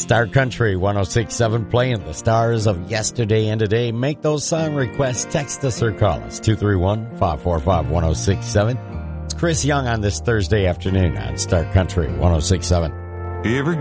Star Country 106.7, playing the stars of yesterday and today. Make those song requests. Text us or call us, 231-545-1067. It's Chris Young on this Thursday afternoon on Star Country 106.7.